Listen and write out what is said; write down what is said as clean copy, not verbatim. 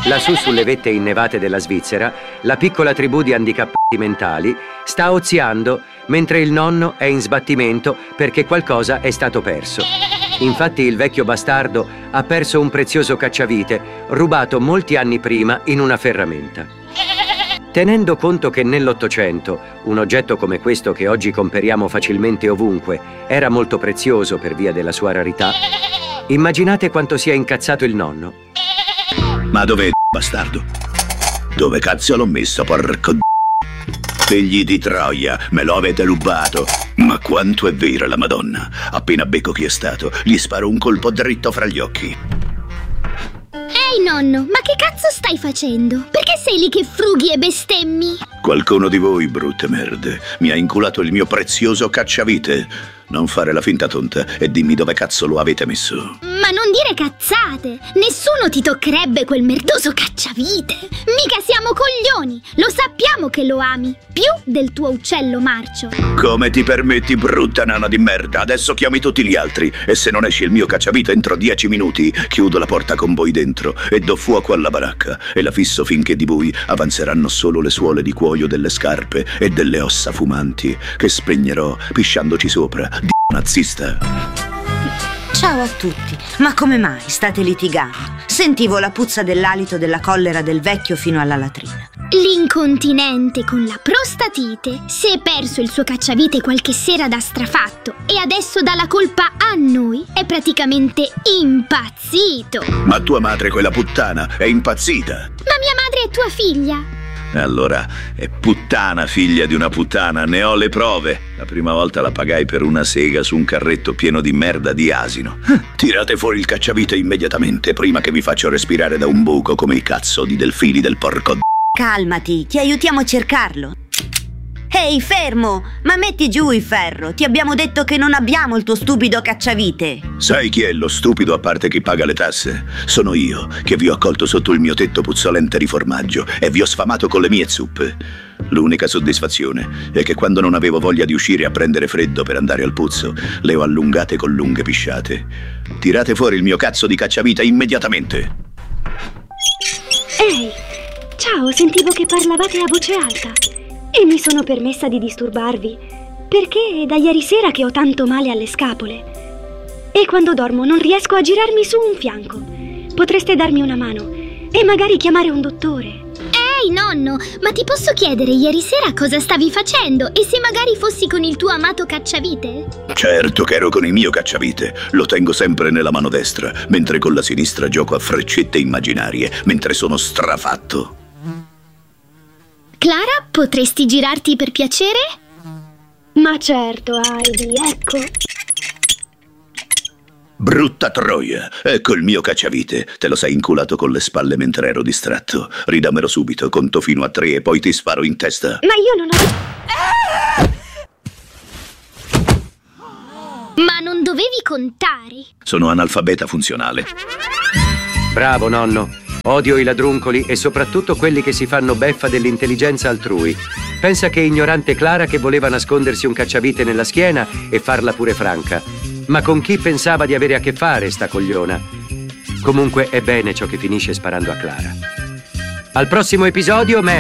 Lassù sulle vette innevate della Svizzera, la piccola tribù di handicappati mentali sta oziando mentre il nonno è in sbattimento perché qualcosa è stato perso. Infatti il vecchio bastardo ha perso un prezioso cacciavite rubato molti anni prima in una ferramenta. Tenendo conto che nell'Ottocento un oggetto come questo che oggi comperiamo facilmente ovunque era molto prezioso per via della sua rarità, immaginate quanto sia incazzato il nonno. Ma dov'è bastardo? Dove cazzo l'ho messo, porco d***o? Figli di Troia, me lo avete rubato. Ma quanto è vera la Madonna. Appena becco chi è stato, gli sparo un colpo dritto fra gli occhi. Ehi nonno, ma che cazzo stai facendo? Perché sei lì che frughi e bestemmi? Qualcuno di voi, brutte merde, mi ha inculato il mio prezioso cacciavite. Non fare la finta tonta e dimmi dove cazzo lo avete messo. Ma non dire cazzate! Nessuno ti toccherebbe quel merdoso cacciavite! Mica siamo coglioni! Lo sappiamo che lo ami! Più del tuo uccello marcio! Come ti permetti, brutta nana di merda? Adesso chiami tutti gli altri e se non esce il mio cacciavite entro 10 minuti chiudo la porta con voi dentro e do fuoco alla baracca e la fisso finché di voi avanzeranno solo le suole di cuoio delle scarpe e delle ossa fumanti che spegnerò pisciandoci sopra. Di nazista. Ciao a tutti, ma come mai state litigando? Sentivo la puzza dell'alito della collera del vecchio fino alla latrina. L'incontinente con la prostatite si è perso il suo cacciavite qualche sera da strafatto e adesso dà la colpa a noi. È praticamente impazzito. Ma tua madre, quella puttana, è impazzita. Ma mia madre è tua figlia. Allora, è puttana figlia di una puttana, ne ho le prove. La prima volta la pagai per una sega su un carretto pieno di merda di asino. Tirate fuori il cacciavite immediatamente, prima che vi faccio respirare da un buco come i cazzo di delfini del porco d***o. Calmati, ti aiutiamo a cercarlo. Ehi, fermo! Ma metti giù il ferro, ti abbiamo detto che non abbiamo il tuo stupido cacciavite. Sai chi è lo stupido a parte chi paga le tasse? Sono io, che vi ho accolto sotto il mio tetto puzzolente di formaggio e vi ho sfamato con le mie zuppe. L'unica soddisfazione è che quando non avevo voglia di uscire a prendere freddo per andare al puzzo, le ho allungate con lunghe pisciate. Tirate fuori il mio cazzo di cacciavite immediatamente. Ehi, ciao, sentivo che parlavate a voce alta e mi sono permessa di disturbarvi perché è da ieri sera che ho tanto male alle scapole e quando dormo non riesco a girarmi su un fianco. Potreste darmi una mano e magari chiamare un dottore. Ehi nonno, ma ti posso chiedere ieri sera cosa stavi facendo e se magari fossi con il tuo amato cacciavite? Certo che ero con il mio cacciavite, lo tengo sempre nella mano destra, mentre con la sinistra gioco a freccette immaginarie, mentre sono strafatto. Clara, potresti girarti per piacere? Ma certo, Heidi, ecco. Brutta troia, ecco il mio cacciavite. Te lo sei inculato con le spalle mentre ero distratto. Ridammelo subito, conto fino a 3 e poi ti sparo in testa. Ma io non ho... Ma non dovevi contare. Sono analfabeta funzionale. Bravo nonno. Odio i ladruncoli e soprattutto quelli che si fanno beffa dell'intelligenza altrui. Pensa che ignorante Clara che voleva nascondersi un cacciavite nella schiena e farla pure franca. Ma con chi pensava di avere a che fare sta cogliona? Comunque è bene ciò che finisce sparando a Clara. Al prossimo episodio,